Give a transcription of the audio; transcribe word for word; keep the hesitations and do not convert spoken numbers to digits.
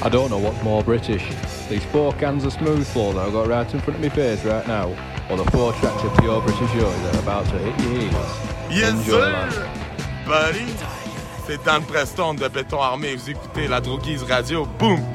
I don't know what's more British. These four cans of smooth flow that I've got right in front of my face right now, or the four tracks of Pure British Joy that are about to hit your ears. Yes, Enjoy, sir! man. Buddy, c'est Dan Preston de Béton Armé. Vous écoutez la Droguise Radio. Boom!